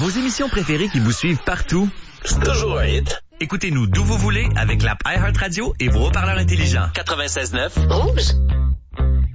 Vos émissions préférées qui vous suivent partout? C'est toujours un hit. Écoutez-nous d'où vous voulez avec l'app iHeartRadio et vos haut-parleurs intelligents. 96.9 Rouge.